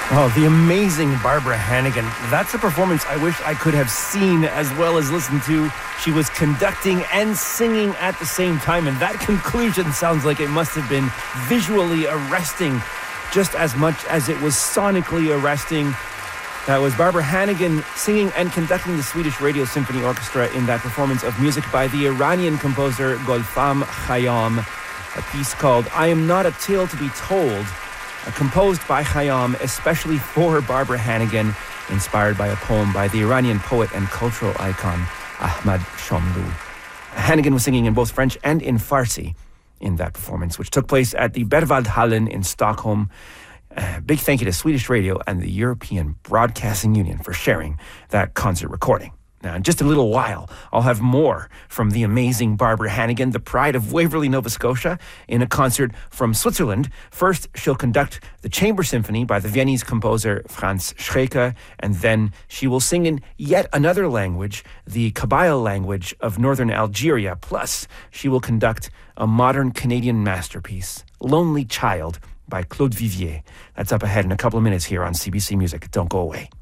Oh, the amazing Barbara Hannigan. That's a performance I wish I could have seen as well as listened to. She was conducting and singing at the same time, and that conclusion sounds like it must have been visually arresting just as much as it was sonically arresting. That was Barbara Hannigan singing and conducting the Swedish Radio Symphony Orchestra in that performance of music by the Iranian composer Golfam Khayyam, a piece called I Am Not a Tale to Be Told, composed by Khayyam especially for Barbara Hannigan, inspired by a poem by the Iranian poet and cultural icon Ahmad Shomlu. Hannigan was singing in both French and in Farsi in that performance, which took place at the Berwaldhallen in Stockholm. Big thank you to Swedish Radio and the European Broadcasting Union for sharing that concert recording. Now, in just a little while, I'll have more from the amazing Barbara Hannigan, the pride of Waverley, Nova Scotia, in a concert from Switzerland. First, she'll conduct the Chamber Symphony by the Viennese composer Franz Schreker, and then she will sing in yet another language, the Kabyle language of northern Algeria. Plus, she will conduct a modern Canadian masterpiece, Lonely Child, by Claude Vivier. That's up ahead in a couple of minutes here on CBC Music. Don't go away.